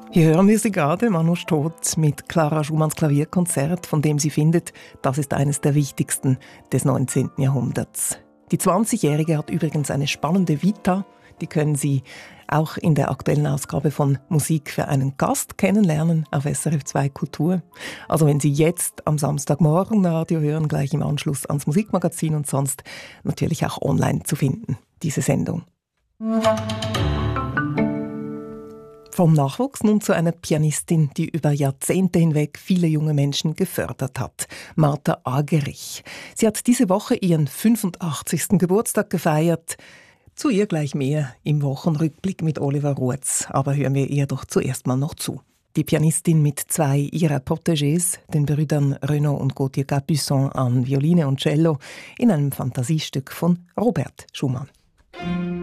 Hier hören wir sie gerade, Manu Stoth, mit Clara Schumanns Klavierkonzert, von dem sie findet, das ist eines der wichtigsten des 19. Jahrhunderts. Die 20-Jährige hat übrigens eine spannende Vita, die können Sie auch in der aktuellen Ausgabe von Musik für einen Gast kennenlernen auf SRF 2 Kultur. Also wenn Sie jetzt am Samstagmorgen Radio hören, gleich im Anschluss ans Musikmagazin und sonst natürlich auch online zu finden, diese Sendung. Vom Nachwuchs nun zu einer Pianistin, die über Jahrzehnte hinweg viele junge Menschen gefördert hat. Martha Agerich. Sie hat diese Woche ihren 85. Geburtstag gefeiert. Zu ihr gleich mehr im Wochenrückblick mit Oliver Ruetz. Aber hören wir ihr doch zuerst mal noch zu. Die Pianistin mit zwei ihrer Protégés, den Brüdern Renaud und Gauthier Capuçon an Violine und Cello, in einem Fantasiestück von Robert Schumann.